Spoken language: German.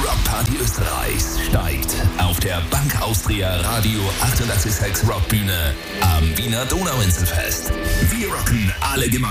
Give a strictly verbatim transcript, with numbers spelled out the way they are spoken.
Rockparty Österreichs steigt auf der Bank Austria Radio achtundachtzig Komma sechs Rockbühne am Wiener Donauinselfest. Wir rocken alle gemeinsam.